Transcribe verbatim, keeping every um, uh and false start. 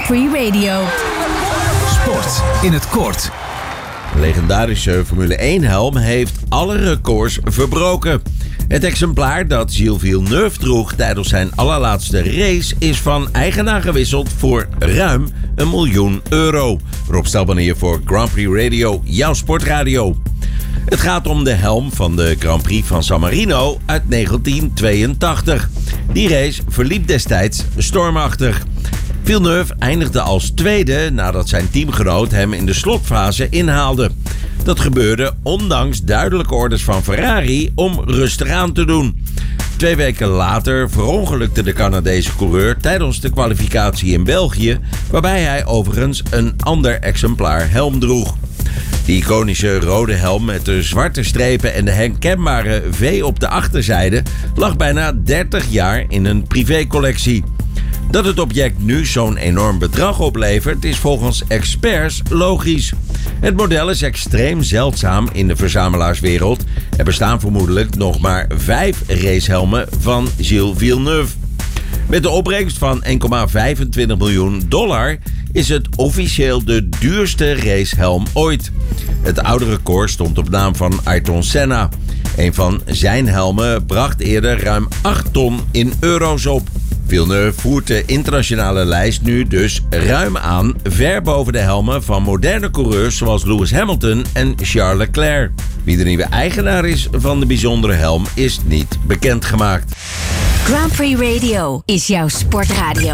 Prix Radio. Sport in het kort. De legendarische Formule één helm heeft alle records verbroken. Het exemplaar dat Gilles Villeneuve droeg tijdens zijn allerlaatste race is van eigenaar gewisseld voor ruim een miljoen euro. Rob Stelban hier voor Grand Prix Radio, jouw sportradio. Het gaat om de helm van de Grand Prix van San Marino uit negentien tweeëntachtig. Die race verliep destijds stormachtig. Villeneuve eindigde als tweede nadat zijn teamgenoot hem in de slotfase inhaalde. Dat gebeurde ondanks duidelijke orders van Ferrari om rustig aan te doen. Twee weken later verongelukte de Canadese coureur tijdens de kwalificatie in België, waarbij hij overigens een ander exemplaar helm droeg. De iconische rode helm met de zwarte strepen en de herkenbare V op de achterzijde lag bijna dertig jaar in een privécollectie. Dat het object nu zo'n enorm bedrag oplevert is volgens experts logisch. Het model is extreem zeldzaam in de verzamelaarswereld. Er bestaan vermoedelijk nog maar vijf racehelmen van Gilles Villeneuve. Met de opbrengst van één komma vijfentwintig miljoen dollar is het officieel de duurste racehelm ooit. Het oude record stond op naam van Ayrton Senna. Een van zijn helmen bracht eerder ruim acht ton in euro's op. Villeneuve voert de internationale lijst nu dus ruim aan, ver boven de helmen van moderne coureurs zoals Lewis Hamilton en Charles Leclerc. Wie de nieuwe eigenaar is van de bijzondere helm is niet bekendgemaakt. Grand Prix Radio is jouw sportradio.